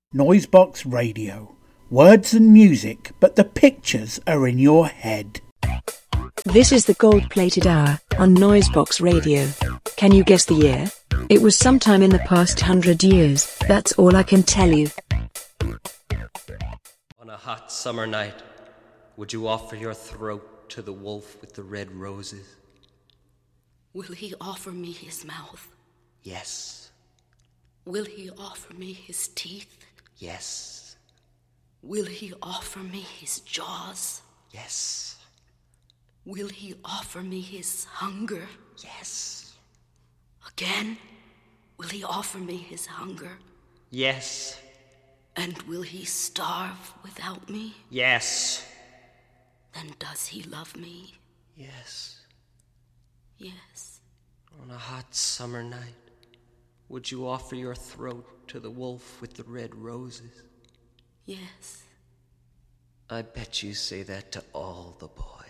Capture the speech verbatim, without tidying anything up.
Noisebox Radio. Words and music, but the pictures are in your head. This is the gold-plated hour on Noisebox Radio. Can you guess the year? It was sometime in the past hundred years, that's all I can tell you. On a hot summer night, would you offer your throat to the wolf with the red roses? Will he offer me his mouth? Yes. Will he offer me his teeth? Yes. Will he offer me his jaws? Yes. Will he offer me his hunger? Yes. Again, will he offer me his hunger? Yes. And will he starve without me? Yes. Then does he love me? Yes. Yes. On a hot summer night, would you offer your throat to the wolf with the red roses? Yes. I bet you say that to all the boys.